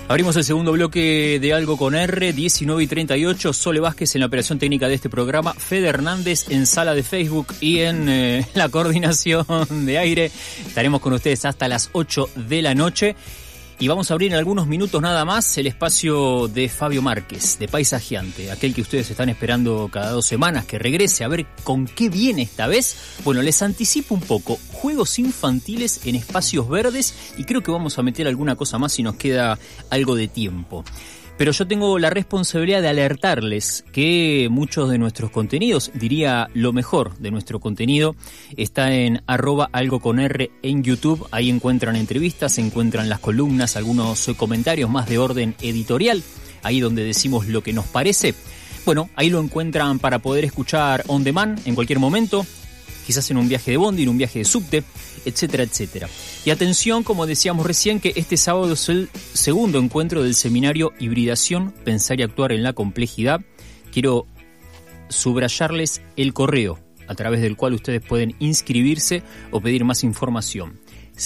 Abrimos el segundo bloque de Algo con R, 19:38, Sole Vázquez en la operación técnica de este programa, Fede Hernández en sala de Facebook y en la coordinación de aire. Estaremos con ustedes hasta las 8 de la noche y vamos a abrir en algunos minutos nada más el espacio de Fabio Márquez, de Paisajeante, aquel que ustedes están esperando cada 2 semanas que regrese a ver con qué viene esta vez. Bueno, les anticipo un poco, juegos infantiles en espacios verdes y creo que vamos a meter alguna cosa más si nos queda algo de tiempo. Pero yo tengo la responsabilidad de alertarles que muchos de nuestros contenidos, diría lo mejor de nuestro contenido, está en @algoconr en YouTube. Ahí encuentran entrevistas, encuentran las columnas, algunos comentarios más de orden editorial, ahí donde decimos lo que nos parece. Bueno, ahí lo encuentran para poder escuchar on demand en cualquier momento, quizás en un viaje de bondi, en un viaje de subte, etcétera, etcétera. Y atención, como decíamos recién, que este sábado es el segundo encuentro del seminario Hibridación, Pensar y Actuar en la Complejidad. Quiero subrayarles el correo a través del cual ustedes pueden inscribirse o pedir más información.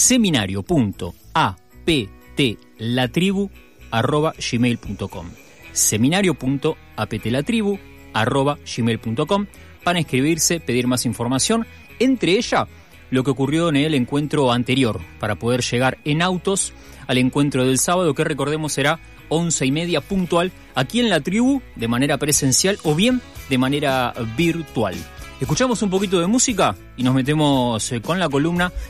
seminario.aptlatribu@gmail.com seminario.aptlatribu@gmail.com para inscribirse, pedir más información, entre ella lo que ocurrió en el encuentro anterior, para poder llegar en autos al encuentro del sábado, que recordemos será 11:30 puntual, aquí en la tribu, de manera presencial o bien de manera virtual. Escuchamos un poquito de música y nos metemos con la columna